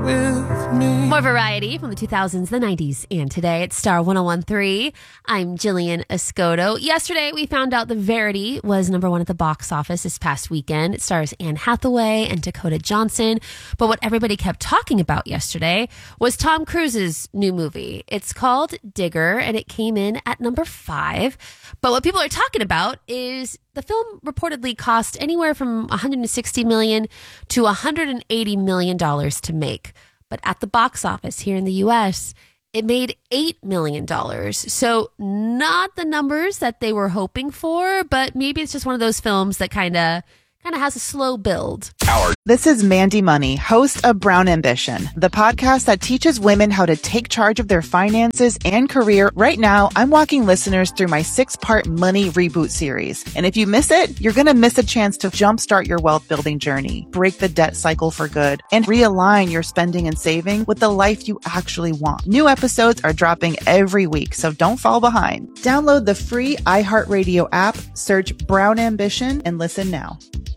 with me. More variety from the 2000s, the 90s, and today it's Star 101.3. I'm Jillian Escoto. Yesterday, we found out the Verity was #1 at the box office this past weekend. It stars Anne Hathaway and Dakota Johnson. But what everybody kept talking about yesterday was Tom Cruise's new movie. It's called Digger, and it came in at #5. But what people are talking about is the film reportedly cost anywhere from $160 million to $180 million to make. But at the box office here in the U.S., it made $8 million. So not the numbers that they were hoping for, but maybe it's just one of those films that kind of has a slow build. This is Mandy Money, host of Brown Ambition, the podcast that teaches women how to take charge of their finances and career. Right now, I'm walking listeners through my 6-part Money Reboot series. And if you miss it, you're going to miss a chance to jumpstart your wealth building journey, break the debt cycle for good, and realign your spending and saving with the life you actually want. New episodes are dropping every week, so don't fall behind. Download the free iHeartRadio app, search Brown Ambition, and listen now.